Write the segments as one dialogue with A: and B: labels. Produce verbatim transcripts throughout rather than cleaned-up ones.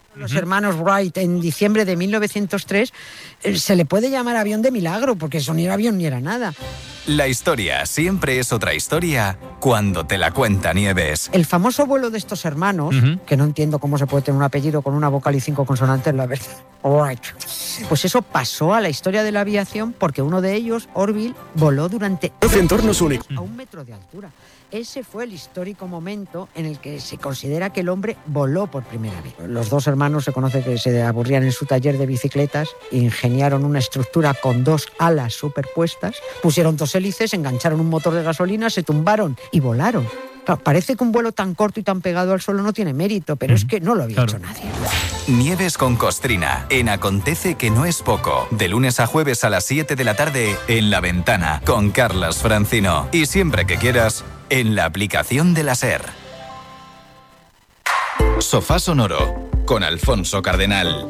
A: Los hermanos Wright en diciembre de mil novecientos tres, eh, se le puede llamar avión de milagro, porque eso ni era avión ni era nada.
B: La historia siempre es otra historia cuando te la cuenta Nieves.
A: El famoso vuelo de estos hermanos, uh-huh. que no entiendo cómo se puede tener un apellido con una vocal y cinco consonantes, la verdad. Wright. Pues eso pasó a la historia de la aviación porque uno de ellos, Orville, voló durante
C: entornos únicos
A: a un metro de altura. Ese fue el histórico momento en el que se considera que el hombre voló por primera vez. Los dos hermanos se conoce que se aburrían en su taller de bicicletas, ingeniaron una estructura con dos alas superpuestas, pusieron dos hélices, engancharon un motor de gasolina, se tumbaron y volaron. Claro, parece que un vuelo tan corto y tan pegado al suelo no tiene mérito, pero mm, es que no lo había claro. hecho nadie.
B: Nieves con Costrina, en Acontece que no es poco. De lunes a jueves a las siete de la tarde, en La Ventana, con Carlas Francino. Y siempre que quieras, en la aplicación de la SER. Sofá Sonoro, con Alfonso Cardenal.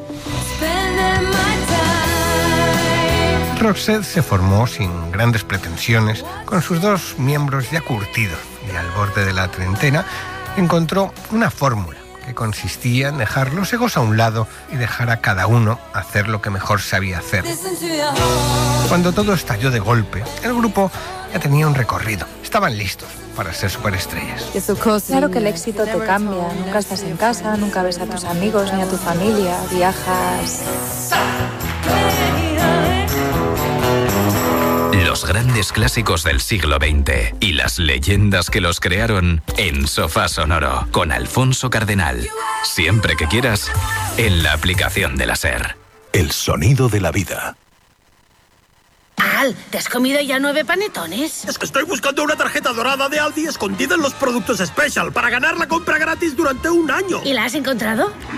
D: Roxette se formó sin grandes pretensiones, con sus dos miembros ya curtidos, y al borde de la treintena encontró una fórmula que consistía en dejar los egos a un lado y dejar a cada uno hacer lo que mejor sabía hacer. Cuando todo estalló de golpe, el grupo ya tenía un recorrido. Estaban listos para ser superestrellas.
E: Claro que el éxito te cambia. Nunca estás en casa, nunca ves a tus amigos ni a tu familia. Viajas...
B: Los grandes clásicos del siglo veinte y las leyendas que los crearon en Sofá Sonoro con Alfonso Cardenal. Siempre que quieras, en la aplicación de la SER.
C: El sonido de la vida.
F: Al, ¿te has comido ya nueve panetones?
G: Es que estoy buscando una tarjeta dorada de Aldi escondida en los productos Special para ganar la compra gratis durante un año.
F: ¿Y la has encontrado?